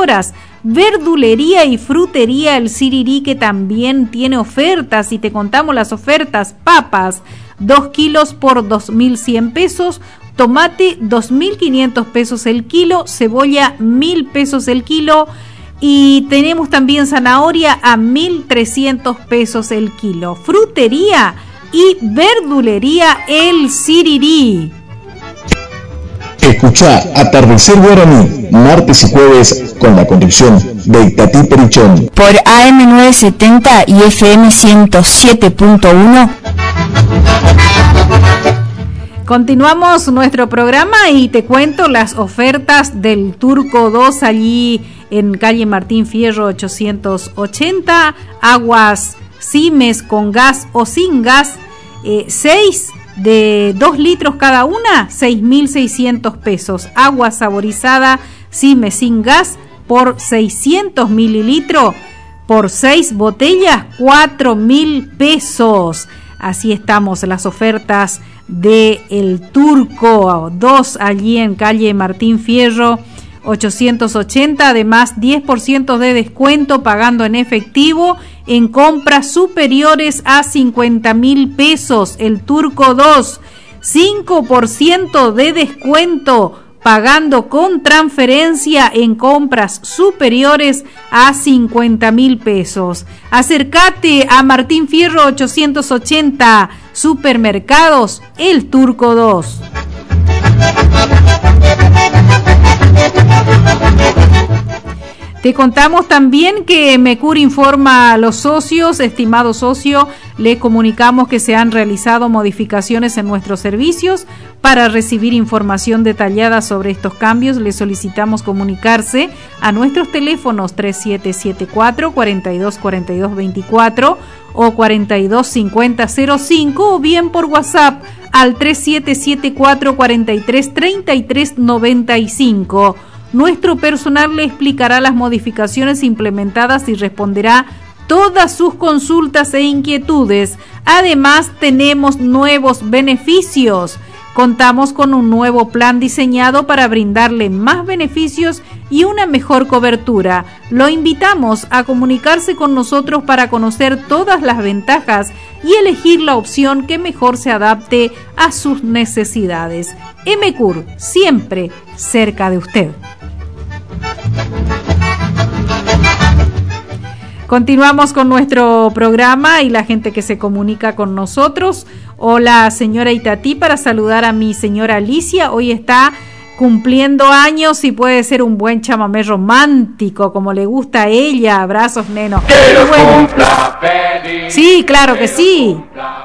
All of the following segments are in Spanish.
Verdulería y frutería El Sirirí, que también tiene ofertas, y te contamos las ofertas: papas 2 kilos por 2.100 pesos, tomate 2.500 pesos el kilo, cebolla 1.000 pesos el kilo, y tenemos también zanahoria a 1.300 pesos el kilo. Frutería y verdulería El Sirirí. Escuchá Atardecer Guaraní, martes y jueves, con la conducción de Itatí Perichón. Por AM970 y FM 107.1. Continuamos nuestro programa y te cuento las ofertas del Turco 2 allí en calle Martín Fierro 880. Aguas Simes con gas o sin gas, 6 de 2 litros cada una, 6.600 pesos. Agua saborizada Simes sin gas por 600 mililitros, por 6 botellas, 4.000 pesos. Así estamos, las ofertas de El Turco 2 allí en calle Martín Fierro 880, además 10% de descuento pagando en efectivo en compras superiores a 50.000 pesos. El Turco 2, 5% de descuento pagando con transferencia en compras superiores a 50.000 pesos. Acércate a Martín Fierro 880, Supermercados El Turco 2. Te contamos también que Mecur informa a los socios. Estimado socio, le comunicamos que se han realizado modificaciones en nuestros servicios. Para recibir información detallada sobre estos cambios, le solicitamos comunicarse a nuestros teléfonos 3774 4242 24 o 425005, o bien por WhatsApp al 3774 43 33 95. Nuestro personal le explicará las modificaciones implementadas y responderá todas sus consultas e inquietudes. Además, tenemos nuevos beneficios. Contamos con un nuevo plan diseñado para brindarle más beneficios y una mejor cobertura. Lo invitamos a comunicarse con nosotros para conocer todas las ventajas y elegir la opción que mejor se adapte a sus necesidades. Mecur, siempre cerca de usted. Continuamos con nuestro programa y la gente que se comunica con nosotros. Hola, señora Itatí, para saludar a mi señora Alicia. Hoy está cumpliendo años y puede ser un buen chamamé romántico, como le gusta a ella. Abrazos, neno. Que los cumpla feliz. Sí, claro que sí.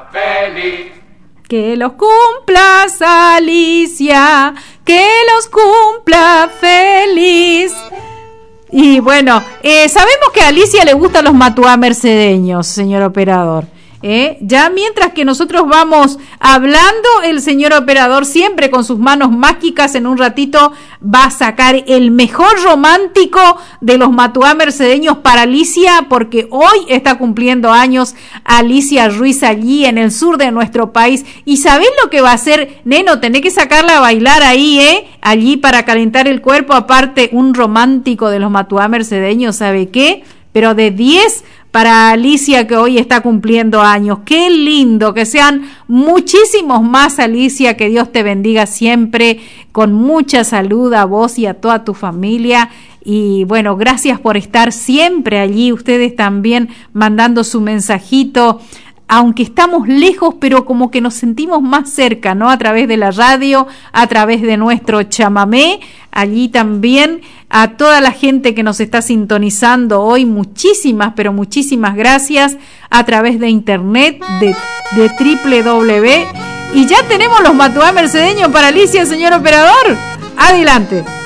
Que los cumplas, Alicia, que los cumpla feliz. Y bueno, sabemos que a Alicia le gustan los matuá mercedeños, señor operador. Ya mientras que nosotros vamos hablando, el señor operador, siempre con sus manos mágicas, en un ratito va a sacar el mejor romántico de los matuá mercedeños para Alicia, porque hoy está cumpliendo años Alicia Ruiz allí en el sur de nuestro país. ¿Y sabés lo que va a hacer, neno? Tenés que sacarla a bailar ahí, allí para calentar el cuerpo. Aparte, un romántico de los matuá mercedeños, ¿sabe qué? Pero de 10 para Alicia, que hoy está cumpliendo años. Qué lindo, que sean muchísimos más, Alicia, que Dios te bendiga siempre, con mucha salud a vos y a toda tu familia. Y bueno, gracias por estar siempre allí, ustedes también mandando su mensajito, aunque estamos lejos, pero como que nos sentimos más cerca, ¿no? A través de la radio, a través de nuestro chamamé. Allí también a toda la gente que nos está sintonizando hoy, muchísimas, pero muchísimas gracias, a través de internet, de www. Y ya tenemos los matuá mercedeños para Alicia, señor operador. Adelante.